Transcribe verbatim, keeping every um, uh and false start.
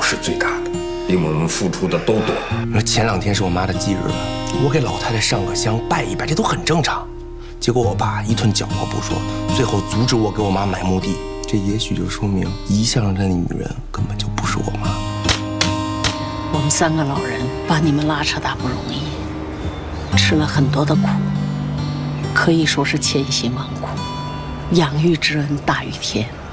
是最大的，比我们付出的都多。 那前两天是我妈的忌日了，我给老太太上个香，拜一拜，这都很正常。结果我爸一顿搅和不说，最后阻止我给我妈买墓地，这也许就说明遗像上的女人根本就不是我妈。 我们三个老人把你们拉扯大不容易，吃了很多的苦，可以说是千辛万苦，养育之恩大于天。